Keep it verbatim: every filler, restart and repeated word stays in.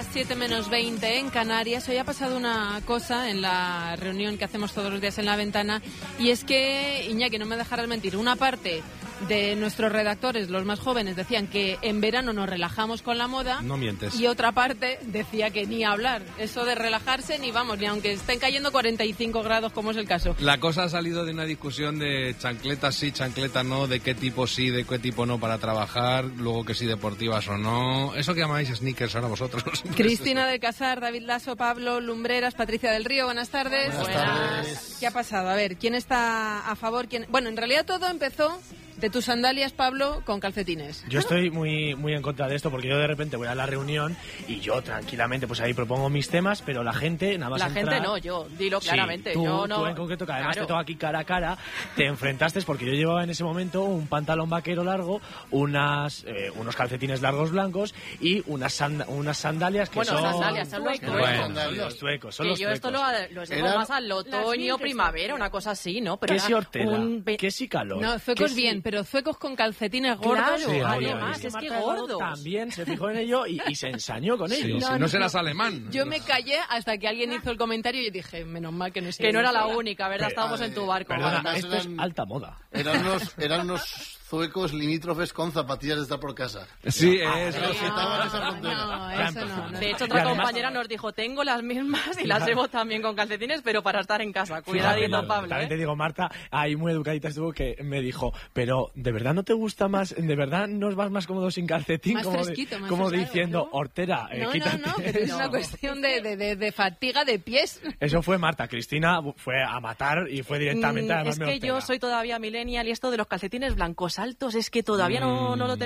siete menos veinte en Canarias. Hoy ha pasado una cosa en la reunión que hacemos todos los días en La Ventana, y es que, Iñaki, no me dejarás mentir, una parte de nuestros redactores, los más jóvenes, decían que en verano nos relajamos con la moda. No mientes. Y otra parte decía que ni hablar. Eso de relajarse ni vamos, ni aunque estén cayendo cuarenta y cinco grados, como es el caso. La cosa ha salido de una discusión de chancletas sí, chancletas no, de qué tipo sí, de qué tipo no para trabajar, luego que sí deportivas o no. Eso que llamáis sneakers ahora vosotros. Cristina del Casar, David Lasso, Pablo Lumbreras, Patricia del Río, buenas tardes. Buenas tardes. ¿Qué ha pasado? A ver, ¿quién está a favor? ¿Quién... Bueno, en realidad todo empezó de tus sandalias, Pablo, con calcetines. Yo estoy muy muy en contra de esto, porque yo de repente voy a la reunión y yo tranquilamente pues ahí propongo mis temas, pero la gente nada más La entrar... gente no, yo, dilo Sí, claramente. tú, yo no... tú en concreto, que además Claro. te tengo aquí cara a cara, te enfrentaste porque yo llevaba en ese momento un pantalón vaquero largo, unas eh, unos calcetines largos blancos y unas, sand unas sandalias que Bueno, son... sandalias, son los Bueno, tuecos. son los tuecos, son Que los yo esto lo, tuecos. lo llevo Eran- más al otoño, primavera, una cosa así, ¿no? Pero ¿Qué era si hortera? un ve- ¿Qué si calor? No, ¿Qué zuecos si- bien, pero zuecos con calcetines gordos. Claro, Sí, ahí, además, ahí. es que Marta Eduardo gordos. también se fijó en ello y, y se ensañó con Sí, ello. si no, serás alemán. Yo me callé hasta que alguien hizo el comentario y dije, menos mal que no sé. Que no era la única, ¿verdad? Pero- Estábamos en tu barco. Perdona, Además esto es eran- alta moda. Eran unos, eran unos zuecos limítrofes con zapatillas de estar por casa. Sí, Ah, es. Pero quitaban esa No, frontera. no, Ya eso no. empezó. no. De hecho, Y otra además- compañera nos dijo, tengo las mismas y las Claro. llevo también con calcetines, pero para estar en casa. Fíjate, Cuidadito, Pablo, También te ¿eh? digo, Marta, ahí muy educadita estuvo, que me dijo, pero ¿de verdad no te gusta más? ¿De verdad nos vas más cómodo sin calcetín? Más como de- fresquito, más como fresco, diciendo, ¿no? hortera, eh, No, no, quítate. no, pero es una No. cuestión de, de, de, de fatiga de pies. Eso fue Marta. Cristina fue a matar y fue directamente Mm, a es llamarme que yo hortera. soy todavía millennial y esto de los calcetines blancos altos es que todavía no, no lo termino